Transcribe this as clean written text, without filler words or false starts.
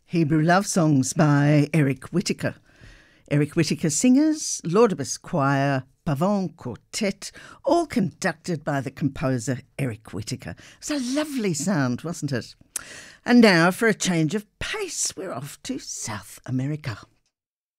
Hebrew Love Songs by Eric Whittaker. Eric Whittaker Singers, Laudibus Choir, Pavon Quartet, all conducted by the composer Eric Whittaker. It's a lovely sound, wasn't it? And now for a change of pace, we're off to South America.